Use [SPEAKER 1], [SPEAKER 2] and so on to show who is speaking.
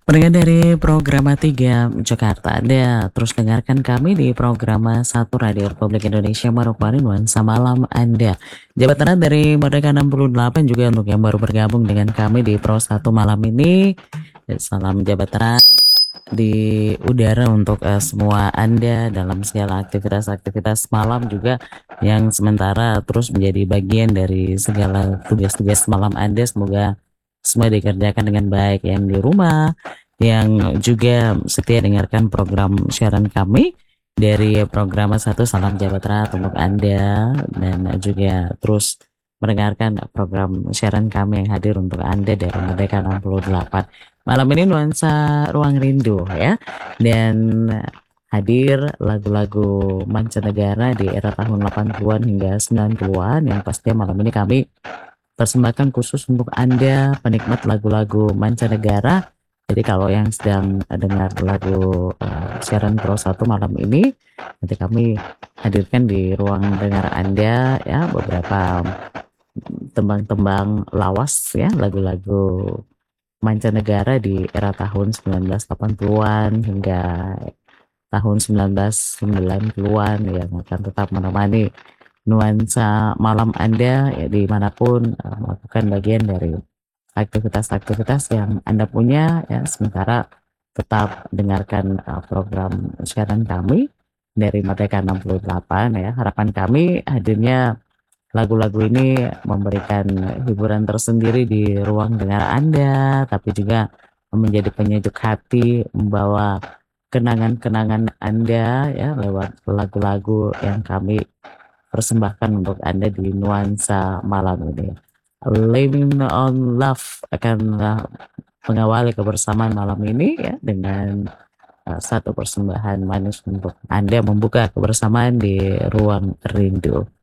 [SPEAKER 1] Pendengar dari Programa 3 Jakarta, Anda terus dengarkan kami di Programa 1 Radio Republik Indonesia Manokwari Nuansa Malam Anda. Jabat tangan dari Merdeka 68 juga untuk yang baru bergabung dengan kami di Pro 1 malam ini. Salam jabat tangan di udara untuk semua Anda dalam segala aktivitas-aktivitas malam juga yang sementara terus menjadi bagian dari segala tugas-tugas malam Anda. Semoga semua dikerjakan dengan baik yang di rumah, yang juga setia dengarkan program siaran kami dari program 1 Salam Jabatera untuk Anda dan juga terus mendengarkan program siaran kami yang hadir untuk Anda dari Merdeka 68. Malam ini nuansa ruang rindu ya, dan hadir lagu-lagu mancanegara di era tahun 80-an hingga 90-an yang pastinya malam ini kami persembahkan khusus untuk Anda penikmat lagu-lagu mancanegara. Jadi kalau yang sedang dengar lagu siaran Pro 1 malam ini, nanti kami hadirkan di ruang dengar Anda ya beberapa tembang-tembang lawas ya, lagu-lagu mancanegara di era tahun 1980-an hingga tahun 1990-an yang akan tetap menemani nuansa malam Anda ya dimanapun melakukan bagian dari aktivitas-aktivitas yang Anda punya ya, sementara tetap dengarkan program siaran kami dari Merdeka 68 ya. Harapan kami hadirnya lagu-lagu ini memberikan hiburan tersendiri di ruang dengar Anda, tapi juga menjadi penyejuk hati, membawa kenangan-kenangan Anda ya lewat lagu-lagu yang kami persembahkan untuk Anda di nuansa malam ini. Living on Love akan mengawali kebersamaan malam ini ya dengan satu persembahan manis untuk Anda membuka kebersamaan di ruang rindu.